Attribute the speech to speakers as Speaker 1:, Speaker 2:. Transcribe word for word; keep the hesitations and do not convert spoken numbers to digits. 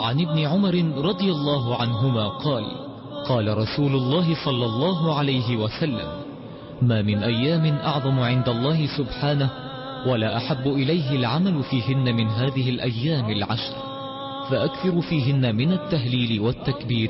Speaker 1: عن ابن عمر رضي الله عنهما قال قال رسول الله صلى الله عليه وسلم: ما من أيام أعظم عند الله سبحانه ولا أحب إليه العمل فيهن من هذه الأيام العشر، فأكثر فيهن من التهليل والتكبير